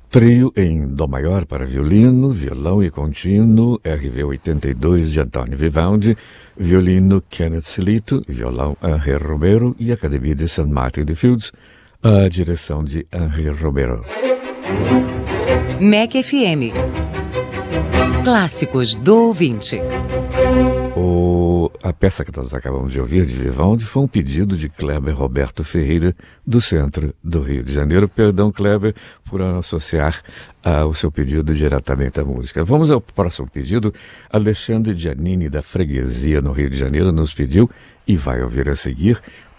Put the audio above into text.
Trio em Dó maior para violino, violão e contínuo, RV 82 de Antônio Vivaldi, violino Kenneth Silito, violão Henri Romero e Academia de St. Martin de Fields, a direção de Henri Romero. MEC FM. Clássicos do ouvinte. A peça que nós acabamos de ouvir de Vivaldi foi um pedido de Kleber Roberto Ferreira, do centro do Rio de Janeiro. Perdão, Kleber, por associar o seu pedido diretamente à música. Vamos ao próximo pedido. Alexandre Giannini, da Freguesia, no Rio de Janeiro, nos pediu e vai ouvir a seguir